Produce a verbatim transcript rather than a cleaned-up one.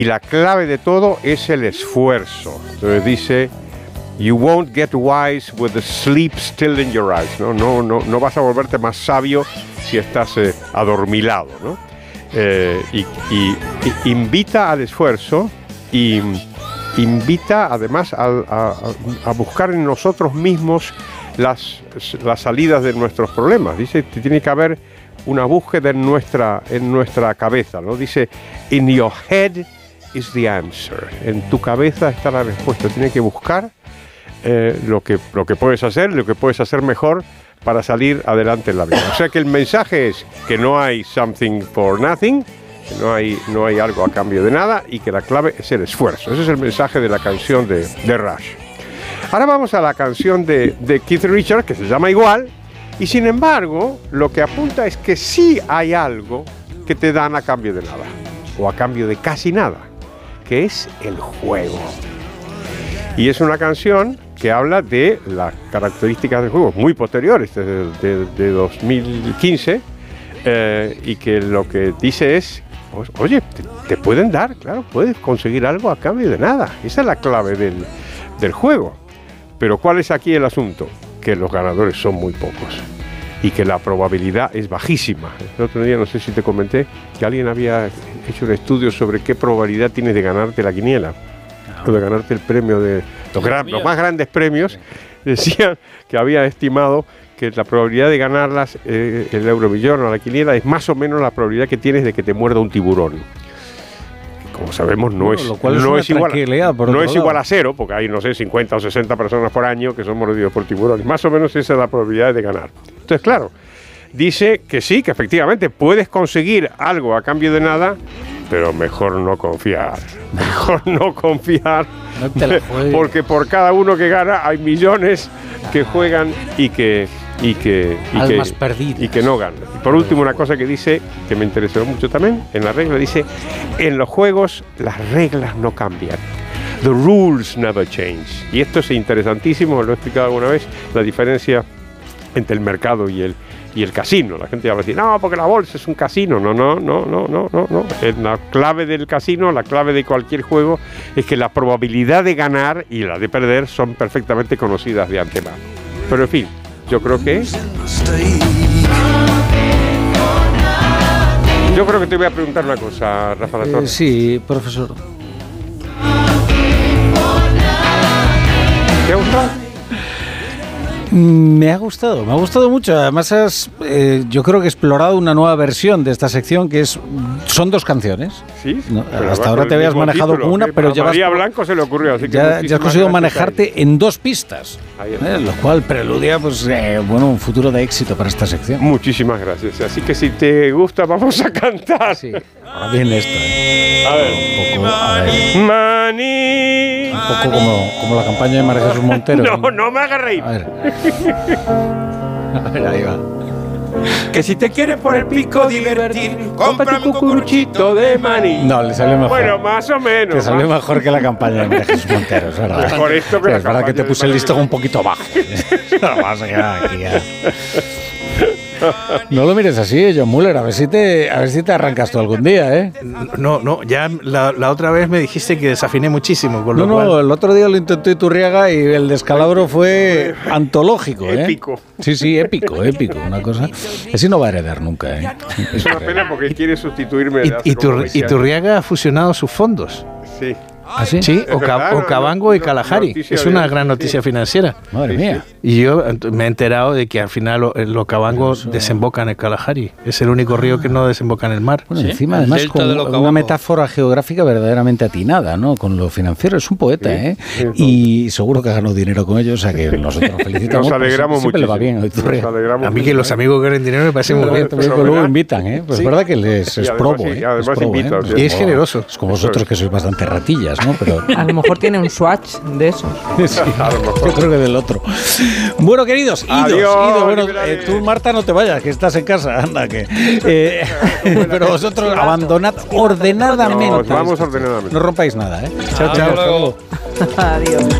y la clave de todo es el esfuerzo. Entonces dice, you won't get wise with the sleep still in your eyes, ¿no? No, no, no vas a volverte más sabio si estás eh, adormilado, ¿no? Eh, y, y, y invita al esfuerzo y invita además a, a, a buscar en nosotros mismos las, las salidas de nuestros problemas. Dice que tiene que haber una búsqueda en nuestra, en nuestra cabeza, ¿no? Dice, in your head is the answer. En tu cabeza está la respuesta. Tienes que buscar eh, lo que, lo que puedes hacer, lo que puedes hacer mejor para salir adelante en la vida. O sea que el mensaje es que no hay something for nothing, que no hay, no hay algo a cambio de nada y que la clave es el esfuerzo. Ese es el mensaje de la canción de, de Rush. Ahora vamos a la canción de, de Keith Richards, que se llama igual, y sin embargo, lo que apunta es que sí hay algo que te dan a cambio de nada, o a cambio de casi nada, que es el juego. Y es una canción que habla de las características del juego, muy posteriores, desde de, de dos mil quince, eh, y que lo que dice es, oye, te, te pueden dar, claro, puedes conseguir algo a cambio de nada. Esa es la clave del, del juego. Pero ¿cuál es aquí el asunto? Que los ganadores son muy pocos y que la probabilidad es bajísima. El otro día, no sé si te comenté, que alguien había hecho un estudio sobre qué probabilidad tienes de ganarte la quiniela, ah, o de ganarte el premio de los, gran, los más grandes premios. Decían que había estimado que la probabilidad de ganarlas, eh, el euromillón o la quiniela, es más o menos la probabilidad que tienes de que te muerda un tiburón. Como sabemos, no, bueno, es, es, no, es, igual a, no es igual a cero, porque hay, no sé, cincuenta o sesenta personas por año que son mordidos por tiburones. Más o menos esa es la probabilidad de ganar. Entonces, claro, dice que sí, que efectivamente puedes conseguir algo a cambio de nada, pero mejor no confiar. Mejor no confiar, no te la juegues, porque por cada uno que gana hay millones que juegan y que... y que, y almas que, perdidas y que no ganan. Y por último, una cosa que dice, que me interesó mucho también, en la regla dice, en los juegos las reglas no cambian. The rules never change. Y esto es interesantísimo, lo he explicado alguna vez, la diferencia entre el mercado y el, y el casino. La gente va a decir, no, porque la bolsa es un casino. No, no, no, no, no, no, no. La clave del casino, la clave de cualquier juego, es que la probabilidad de ganar y la de perder son perfectamente conocidas de antemano. Pero en fin, yo creo que... Yo creo que te voy a preguntar una cosa, Rafa La Torre. Eh, sí, profesor. ¿Te ha gustado? Me ha gustado, me ha gustado mucho. Además, has, eh, yo creo que he explorado una nueva versión de esta sección que es son dos canciones. Sí. ¿No? Hasta ahora te habías manejado con una, pero ya a María Blanco se le ocurrió. Así que ya, ya has conseguido manejarte en dos pistas, eh, lo cual preludia, pues, eh, bueno, un futuro de éxito para esta sección. Muchísimas gracias. Así que si te gusta, vamos a cantar. Sí. Ahora viene esto. ¿eh? A ver. Un poco, a ver. Mani. Un poco como, como la campaña de María Jesús Montero. No, no, no me hagas reír. A ver. A ver, ahí va. Que si te quieres por el pico divertir, cómprame un cucuruchito de maní. No, le salió mejor. Bueno, más o menos. Te salió más. mejor que la campaña de Jesús Montero, es verdad. Mejor esto que sí, la es verdad que te puse el listón un poquito bajo. Vamos a quedar aquí ya. No lo mires así, John Muller, a ver si te, a ver si te arrancas tú algún día, ¿eh? No, no, ya la, la otra vez me dijiste que desafiné muchísimo. Con no, lo no, cual... el otro día lo intentó Iturriaga y el descalabro fue antológico, ¿eh? Épico. Sí, sí, épico, épico, una cosa. Ese no va a heredar nunca, ¿eh? Es una pena porque quiere sustituirme. Y, Itur, Iturriaga ha fusionado sus fondos. Sí. ¿Ah, sí? Sí, Oca, Okavango y Kalahari. Es una gran noticia sí. financiera. Madre sí, mía. Sí. Y yo me he enterado de que al final el Okavango eso... desemboca en el Kalahari. Es el único río que no desemboca en el mar. Bueno, ¿Sí? encima, además, con una metáfora geográfica verdaderamente atinada, ¿no? Con lo financiero. Es un poeta, sí, ¿eh? Sí, y seguro que ha ganado dinero con ellos, o sea que nosotros nos felicitamos. Nos alegramos siempre mucho. Le va bien, nos alegramos a mí que los amigos que ganen dinero me parece muy bien. Pero luego invitan, ¿eh? Pues es verdad que les es probo, ¿eh? Además invita. Y es generoso. Es como vosotros que sois bastante ratillas, ¿no? Pero... A lo mejor tiene un swatch de eso. Sí, yo creo que del otro. Bueno, queridos, idos, Adiós, idos. Bueno, eh, tú, Marta, no te vayas, que estás en casa, anda, que. Eh, pero vosotros abandonad ordenadamente. Nos vamos ordenadamente. No rompáis nada, ¿eh? Chao, chao. Adiós.